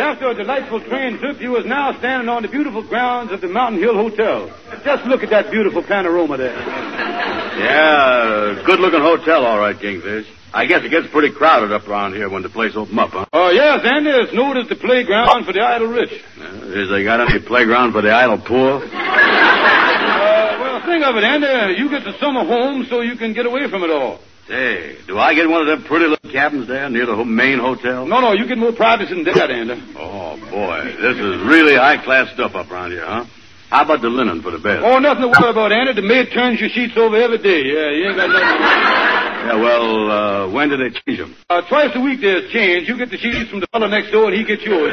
after a delightful train trip, you is now standing on the beautiful grounds of the Mountain Hill Hotel. Just look at that beautiful panorama there. Yeah, good-looking hotel, all right, Kingfish. I guess it gets pretty crowded up around here when the place opens up, huh? Oh, yes, Andy. It's known as the playground for the idle rich. Is they got any playground for the idle poor? Well, think of it, Andy. You get the summer home so you can get away from it all. Say, do I get one of them pretty little cabins there near the main hotel? No, you get more privacy than that, Andy. Oh, boy. This is really high-class stuff up around here, huh? How about the linen for the bed? Oh, nothing to worry about, Andy. The maid turns your sheets over every day. Yeah, you ain't got nothing to worry. Yeah, well, when do they change them? Twice a week there's change. You get the sheets from the fellow next door, and he gets yours.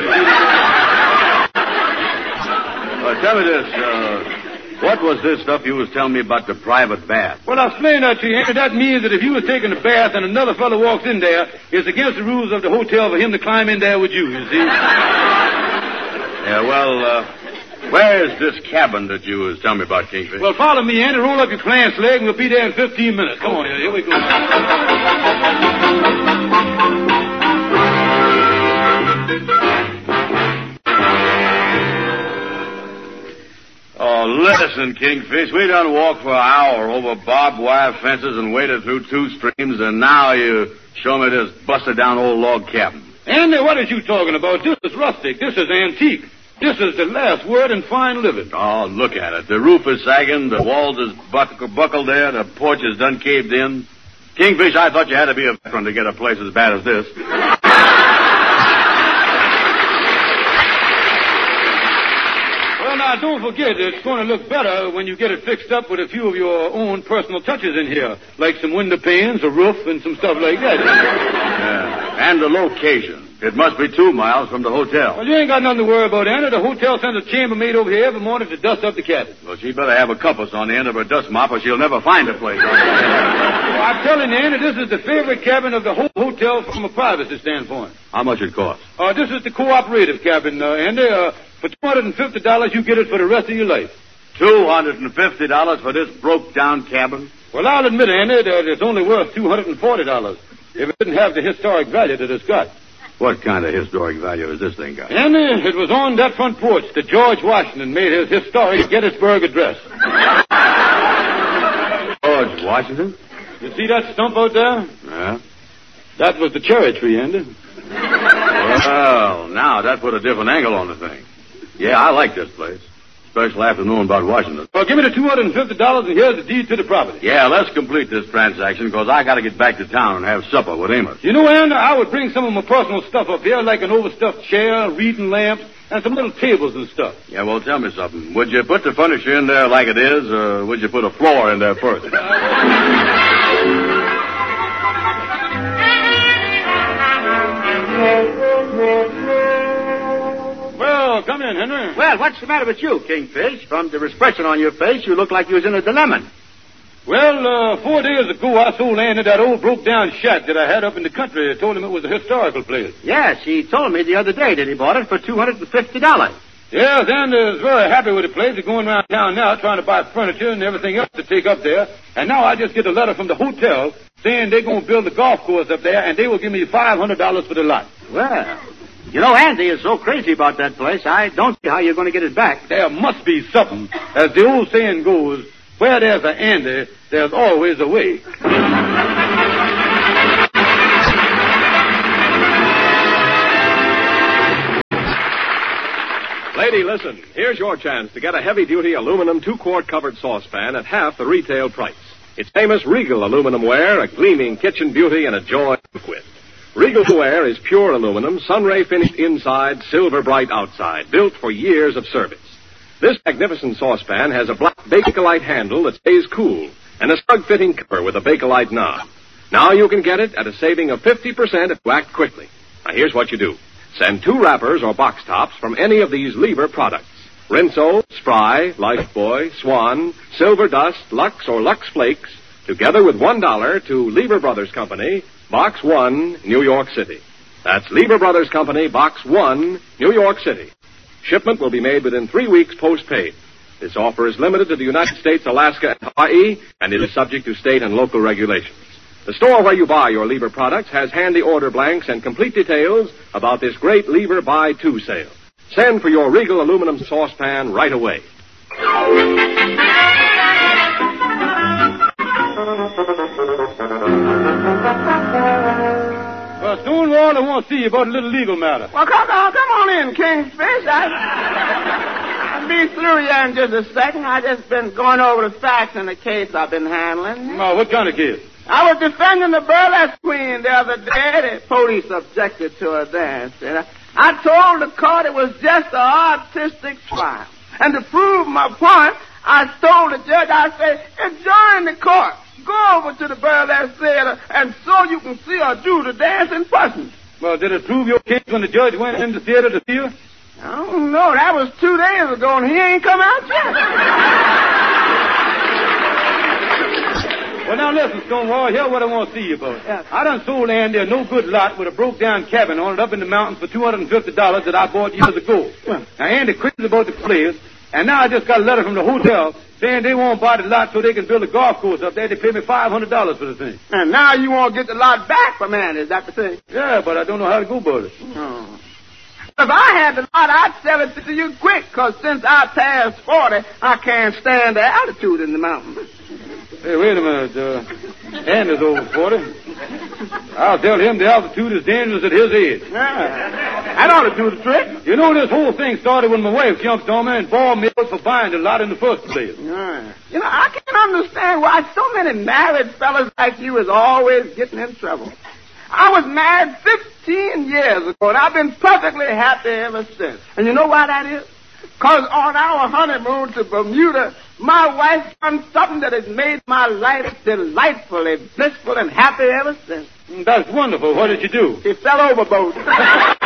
Tell me this, what was this stuff you was telling me about the private bath? Well, I'll explain that to you, Andy. That means that if you was taking a bath and another fellow walks in there, it's against the rules of the hotel for him to climb in there with you see? Yeah, well, where's this cabin that you was telling me about, Kingfish? Well, follow me, Andy. Roll up your pants leg, and we'll be there in 15 minutes. Come on, here we go. Oh, listen, Kingfish, we done walked for an hour over barbed wire fences and waded through 2 streams, and now you show me this busted-down old log cabin. Andy, what is you talking about? This is rustic. This is antique. This is the last word in fine living. Oh, look at it. The roof is sagging, the walls is buckled there, the porch is done caved in. Kingfish, I thought you had to be a veteran to get a place as bad as this. Now, don't forget, it's going to look better when you get it fixed up with a few of your own personal touches in here, like some window panes, a roof, and some stuff like that. Yeah, and the location. It must be 2 miles from the hotel. Well, you ain't got nothing to worry about, Anna. The hotel sends a chambermaid over here every morning to dust up the cabin. Well, she better have a compass on the end of her dust mop or she'll never find a place. Well, I'm telling you, Anna, this is the favorite cabin of the whole hotel from a privacy standpoint. How much it cost? This is the cooperative cabin, Andy. For $250, you get it for the rest of your life. $250 for this broke-down cabin? Well, I'll admit, Andy, that it's only worth $240 if it didn't have the historic value that it's got. What kind of historic value has this thing got? Andy, it was on that front porch that George Washington made his historic Gettysburg Address. George Washington? You see that stump out there? Yeah. That was the cherry tree, Andy. Well, now that put a different angle on the thing. Yeah, I like this place. Especially after knowing about Washington. Well, give me the $250 and here's the deed to the property. Yeah, let's complete this transaction because I got to get back to town and have supper with Amos. You know, Andy, I would bring some of my personal stuff up here, like an overstuffed chair, reading lamps, and some little tables and stuff. Yeah, well, tell me something. Would you put the furniture in there like it is, or would you put a floor in there first? Well, come in, Henry. Well, what's the matter with you, Kingfish? From the expression on your face, you look like you was in a dilemma. Well, 4 days ago, I sold Andy that old broke-down shack that I had up in the country. I told him it was a historical place. Yes, he told me the other day that he bought it for $250. Yes, Andy is very happy with the place. He's going around town now trying to buy furniture and everything else to take up there. And now I just get a letter from the hotel saying they're going to build a golf course up there, and they will give me $500 for the lot. Well, you know, Andy is so crazy about that place, I don't see how you're going to get it back. There must be something. As the old saying goes, where there's an Andy, there's always a way. Lady, listen. Here's your chance to get a heavy-duty aluminum 2-quart covered saucepan at half the retail price. It's famous Regal aluminum ware, a gleaming kitchen beauty, and a joy to quit. Regal ware is pure aluminum, sunray finished inside, silver bright outside, built for years of service. This magnificent saucepan has a black Bakelite handle that stays cool and a snug-fitting cover with a Bakelite knob. Now you can get it at a saving of 50% if you act quickly. Now here's what you do. Send 2 wrappers or box tops from any of these Lever products. Rinso, Spry, Lifebuoy, Swan, Silver Dust, Lux, or Lux Flakes, together with $1 to Lever Brothers Company, Box 1, New York City. That's Lever Brothers Company, Box 1, New York City. Shipment will be made within 3 weeks post-paid. This offer is limited to the United States, Alaska, and Hawaii, and it is subject to state and local regulations. The store where you buy your Lever products has handy order blanks and complete details about this great Lever Buy 2 sale. Send for your Regal aluminum saucepan right away. Well, Stonewall, I want to see you about a little legal matter. Well, come on in, Kingfish. I'll be through here in just a second. I just been going over the facts in the case I've been handling. Oh, what kind of case? I was defending the burlesque queen the other day. The police objected to her dance. And I told the court it was just an artistic trial. And to prove my point, I told the judge, I said, adjourn the court. Go over to the burlesque theater and so you can see her do the dance in person. Well, did it prove your case when the judge went in the theater to see her? I don't know. That was 2 days ago, and he ain't come out yet. Well, now listen, Stonewall, here's what I want to see you about. Yeah. I done sold Andy a no-good lot with a broke-down cabin on it up in the mountains for $250 that I bought years ago. Yeah. Now, Andy crazy about the place, and now I just got a letter from the hotel saying they won't buy the lot so they can build a golf course up there. They pay me $500 for the thing. And now you want to get the lot back from Andy, is that the thing? Yeah, but I don't know how to go about it. Oh. If I had the lot, I'd sell it to you quick, because since I passed 40, I can't stand the altitude in the mountains. Hey, wait a minute. Andy's over 40. I'll tell him the altitude is dangerous at his age. Yeah. That ought to do the trick. You know, this whole thing started when my wife jumped on me and bawled me out for buying the lot in the first place. Yeah. You know, I can't understand why so many married fellas like you is always getting in trouble. I was married 15 years ago, and I've been perfectly happy ever since. And you know why that is? Because on our honeymoon to Bermuda, my wife done something that has made my life delightfully blissful and happy ever since. That's wonderful. What did you do? She fell overboard.